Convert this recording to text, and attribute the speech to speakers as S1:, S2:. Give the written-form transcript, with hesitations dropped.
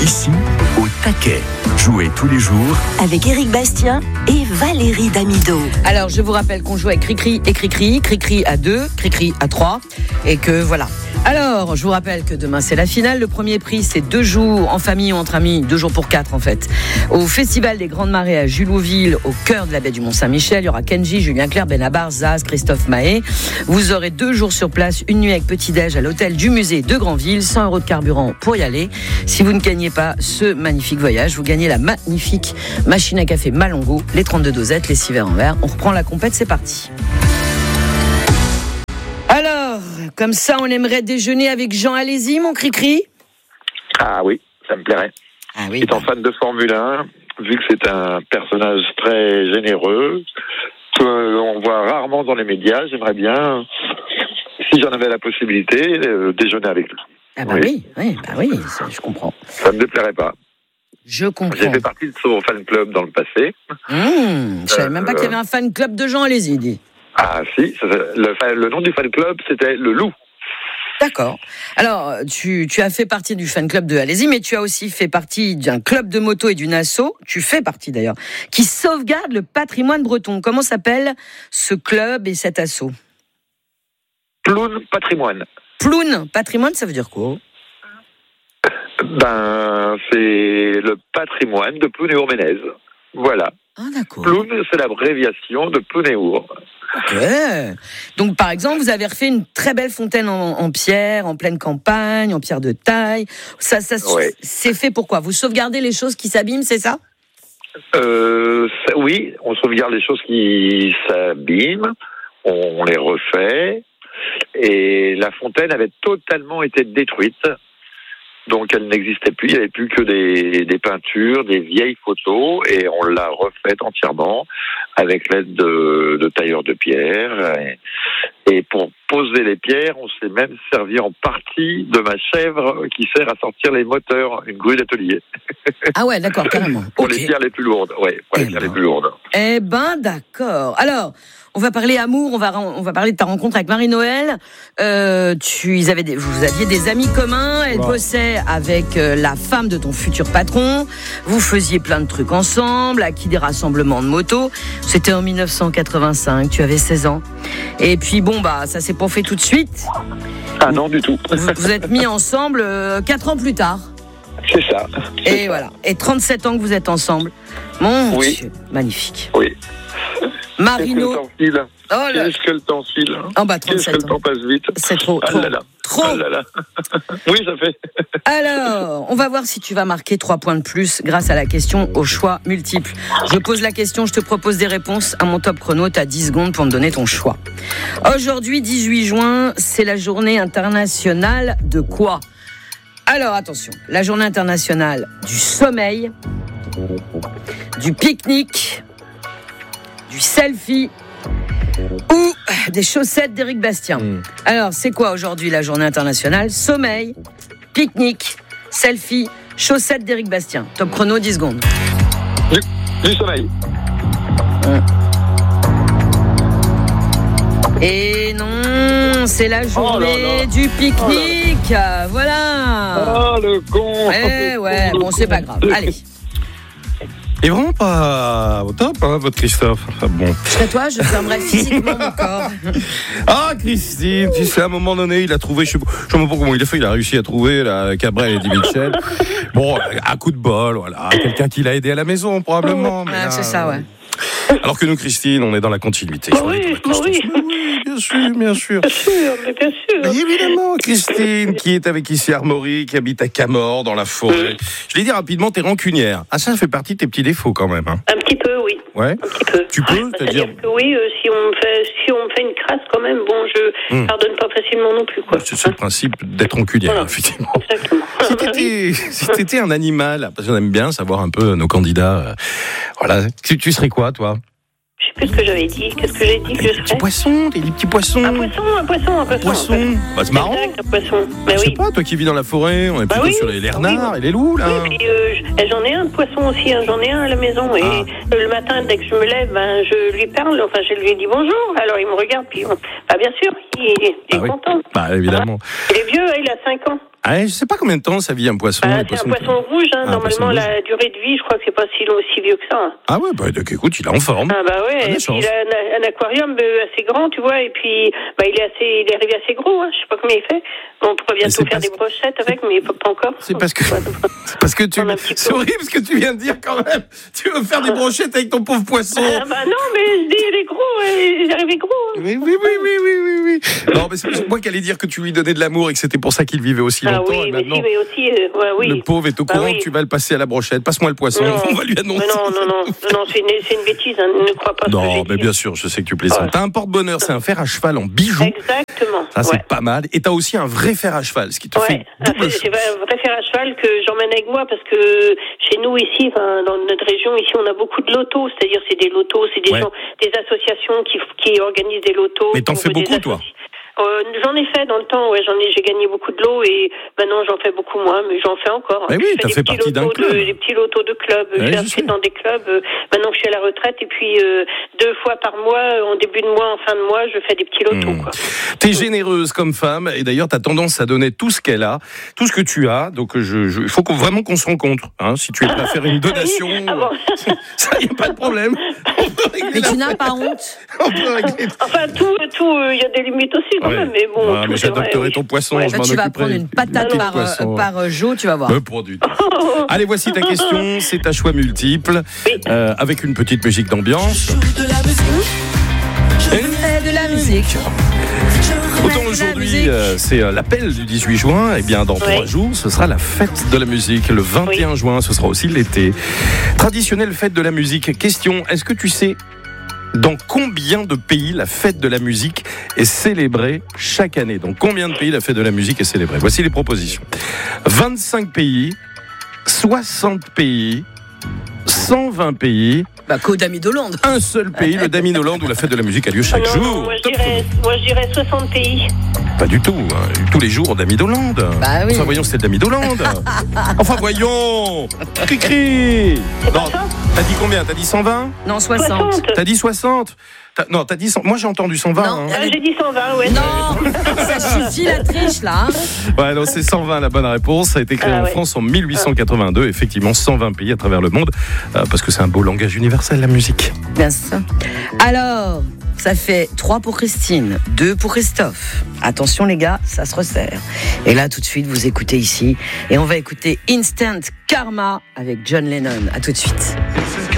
S1: Ici, au taquet. Jouez tous les jours
S2: avec Éric Bastien et Valérie Damido.
S3: Alors, je vous rappelle qu'on joue avec Cricri et Cricri. Cricri à 2, Cricri à 3. Et que voilà. Alors, je vous rappelle que demain, c'est la finale. Le premier prix, c'est 2 jours en famille ou entre amis. 2 jours pour 4, en fait. Au Festival des Grandes Marées à Julouville, au cœur de la baie du Mont-Saint-Michel. Il y aura Kenji, Julien Clerc, Benabar, Zaz, Christophe Mahé. Vous aurez 2 jours sur place, une nuit avec petit-déj à l'hôtel du musée de Granville. 100 € de carburant pour y aller. Si vous ne gagnez pas ce magnifique voyage, vous gagnez la magnifique machine à café Malongo, les 32 dosettes, les 6 verres en verre. On reprend la compète, c'est parti. Alors, comme ça, on aimerait déjeuner avec Jean. Allez-y, mon Cricri.
S4: Ah oui, ça me plairait.
S3: Ah oui.
S4: Étant fan de Formule 1, vu que c'est un personnage très généreux, qu'on voit rarement dans les médias, j'aimerais bien, si j'en avais la possibilité, déjeuner avec lui.
S3: Ah bah oui, ça, je comprends.
S4: Ça ne me déplairait pas.
S3: Je comprends.
S4: J'ai fait partie de son fan club dans le passé.
S3: Je savais même pas qu'il y avait un fan club de Jean. Allez-y, dis.
S4: Ah si, le nom du fan club, c'était le Loup.
S3: D'accord. Alors, tu as fait partie du fan club de Allez-y, mais tu as aussi fait partie d'un club de moto et d'une asso, tu fais partie d'ailleurs, qui sauvegarde le patrimoine breton. Comment s'appelle ce club et cet asso ?
S4: Ploune Patrimoine.
S3: Ploune Patrimoine, ça veut dire quoi ?
S4: C'est le patrimoine de Plounéour-Ménez. Voilà.
S3: Ah, d'accord.
S4: Ploune, c'est l'abréviation de Plounéour.
S3: Ok. Donc, par exemple, vous avez refait une très belle fontaine en pierre, en pleine campagne, en pierre de taille. Ça
S4: ouais.
S3: C'est fait pourquoi ? Vous sauvegardez les choses qui s'abîment, c'est ça ?
S4: Oui, on sauvegarde les choses qui s'abîment, on les refait. Et la fontaine avait totalement été détruite. Donc elle n'existait plus, il n'y avait plus que des peintures, des vieilles photos, et on l'a refaite entièrement avec l'aide de tailleurs de pierre. Et pour poser les pierres, on s'est même servi en partie de ma chèvre qui sert à sortir les moteurs, une grue d'atelier.
S3: Ah ouais, d'accord, carrément.
S4: Pour les pierres les plus lourdes, les plus lourdes.
S3: Eh ben, d'accord. Alors, on va parler amour, on va parler de ta rencontre avec Marie-Noël. Vous aviez des amis communs, elle bossait avec la femme de ton futur patron. Vous faisiez plein de trucs ensemble, acquis des rassemblements de motos. C'était en 1985, tu avais 16 ans. Et puis ça s'est pas fait tout de suite.
S4: Ah non, du tout.
S3: Vous êtes mis ensemble 4 ans plus tard.
S4: C'est ça.
S3: Et voilà. Et 37 ans que vous êtes ensemble. Mon Dieu, magnifique.
S4: Oui.
S3: Marino.
S4: Qu'est-ce que le temps file.
S3: Oh bah 37
S4: Qu'est-ce que le temps passe vite.
S3: C'est trop.
S4: Ah là là.
S3: Trop.
S4: Ah là là. Oui, ça fait.
S3: Alors, on va voir si tu vas marquer 3 points de plus grâce à la question au choix multiple. Je pose la question, je te propose des réponses à mon top chrono. Tu as 10 secondes pour me donner ton choix. Aujourd'hui, 18 juin, c'est la journée internationale de quoi ? Alors, attention, la journée internationale du sommeil, du pique-nique, du selfie ou des chaussettes d'Éric Bastien. Alors, c'est quoi aujourd'hui la journée internationale ? Sommeil, pique-nique, selfie, chaussettes d'Éric Bastien. Top chrono, 10 secondes.
S4: Du sommeil.
S3: Et non, c'est la journée du pique-nique. Voilà.
S4: Oh, le con.
S3: Ouais, bon, c'est pas grave. Allez.
S5: Et vraiment pas au top, votre Christophe. Enfin, bon.
S3: Je serais toi, je fermerais physiquement mon corps.
S5: Ah, Christine, tu sais, à un moment donné, il a trouvé, je sais pas comment il a fait, il a réussi à trouver Cabrel et Eddie Mitchell. Bon, à coup de bol, voilà. Quelqu'un qui l'a aidé à la maison, probablement. Mais là,
S3: c'est ça, ouais.
S5: Alors que nous, Christine, on est dans la continuité.
S6: Oui.
S5: Bien sûr.
S6: Bien sûr.
S5: Mais évidemment, Christine, qui est avec ici Armory, qui habite à Camors, dans la forêt. Je l'ai dit rapidement, t'es rancunière. Ah, ça fait partie de tes petits défauts, quand même. Hein.
S6: Un petit peu, oui.
S5: Ouais.
S6: Un petit peu.
S5: Tu peux, c'est-à-dire
S6: que oui, si on me fait une crasse, quand même, je pardonne pas facilement non plus, quoi.
S5: C'est le principe d'être rancunière, voilà. Effectivement.
S6: Exactement.
S5: Si t'étais un animal, parce qu'on aime bien savoir un peu nos candidats, voilà, tu serais quoi, toi ?
S6: Je sais plus ce que j'avais dit. Qu'est-ce que j'ai dit que je serais ?
S5: Des petits poissons.
S6: Un poisson.
S5: Bah, c'est marrant.
S6: Exact, un poisson. Mais
S5: je sais pas, toi qui vis dans la forêt, on est plutôt sur les renards et les loups, là.
S6: Oui, puis j'en ai un de poisson aussi, j'en ai un à la maison. Et le matin, dès que je me lève, je lui parle, je lui dis bonjour. Alors il me regarde, puis bien sûr, il est content.
S5: Bah, évidemment.
S6: Il est vieux, il a 5 ans.
S5: Ah, je sais pas combien de temps ça vit un poisson.
S6: C'est un poisson rouge, hein. Normalement, la durée de vie, je crois que c'est pas si vieux que ça.
S5: Ah ouais, bah écoute, il est en forme.
S6: Ah bah ouais, et puis il a un aquarium assez grand, tu vois, et puis il est arrivé assez gros, hein. Je sais pas combien il fait. On pourrait bientôt faire des brochettes avec, mais pas encore.
S5: C'est parce que c'est horrible ce que tu viens de dire quand même. Tu veux faire des brochettes avec ton pauvre poisson.
S6: Ah bah non, mais je dis il est gros, il est arrivé gros. Hein.
S5: Oui. Non, mais c'est moi qui allais dire que tu lui donnais de l'amour et que c'était pour ça qu'il vivait aussi longtemps.
S6: Oui, mais
S5: maintenant,
S6: si, mais aussi, oui.
S5: Le pauvre est au courant que tu vas le passer à la brochette. Passe-moi le poisson, on va lui annoncer.
S6: Non, c'est une bêtise, hein. Ne crois pas ce que j'ai dit.
S5: Mais bien sûr, je sais que tu plaisantes. T'as un porte-bonheur, c'est un fer à cheval en bijoux.
S6: Exactement.
S5: Ça, c'est pas mal. Et t'as aussi un vrai fer à cheval, ce qui te fait double chose.
S6: C'est un vrai fer à cheval que j'emmène avec moi parce que chez nous ici, dans notre région, ici, on a beaucoup de lotos. C'est-à-dire, c'est des lotos, c'est des gens, des associations qui organisent des lotos.
S5: Mais t'en fais beaucoup, toi?
S6: J'en ai fait dans le temps, j'ai gagné beaucoup de lots et maintenant j'en fais beaucoup moins, mais j'en fais encore.
S5: Mais oui, t'as fait partie d'un club.
S6: Des petits lotos de club. J'ai inscrit dans des clubs. Maintenant que je suis à la retraite et puis 2 fois par mois, en début de mois, en fin de mois, je fais des petits lotos. Quoi.
S5: T'es généreuse comme femme et d'ailleurs t'as tendance à donner tout ce qu'elle a, tout ce que tu as. Donc il faut vraiment qu'on se rencontre. Hein, si tu es prêt à faire une donation, ça y a pas de problème.
S3: Mais tu n'as pas honte.
S6: Enfin tout, il y a des limites aussi. Mais bon,
S5: mais j'adopterai ton poisson. Je m'en
S3: tu vas prendre une patate par jour, tu vas voir.
S5: Allez, voici ta question. C'est un choix multiple avec une petite musique d'ambiance.
S3: De la musique.
S5: Autant aujourd'hui, c'est l'appel du 18 juin. Et bien, dans 3 jours, ce sera la fête de la musique. Le 21 juin, ce sera aussi l'été. Traditionnelle fête de la musique. Question, est-ce que tu sais dans combien de pays la fête de la musique est célébrée chaque année? Dans combien de pays la fête de la musique est célébrée? Voici les propositions. 25 pays, 60 pays, 120 pays.
S3: Qu'au Damidoland.
S5: Un seul pays, le Damidoland, où la fête de la musique a lieu chaque jour.
S6: Moi, je dirais 60 pays.
S5: Pas du tout. Hein. Tous les jours au Damidoland.
S3: Bah oui.
S5: Enfin, voyons, c'était le Damidoland. Enfin, voyons. Cri-cri. Non, t'as dit combien? T'as dit 120?
S3: Non, 60.
S5: T'as dit 60? Non, t'as dit 100. Moi, j'ai entendu 120.
S3: Non,
S6: j'ai dit 120, ouais.
S3: Non, ça suffit la triche, là.
S5: Ouais, non, c'est 120 la bonne réponse. Ça a été créé en France en 1882. Effectivement, 120 pays à travers le monde. Parce que c'est un beau langage universel, la musique.
S3: Bien sûr. Alors, ça fait 3 pour Christine, 2 pour Christophe. Attention, les gars, ça se resserre. Et là, tout de suite, vous écoutez ici. Et on va écouter Instant Karma avec John Lennon. À tout de suite.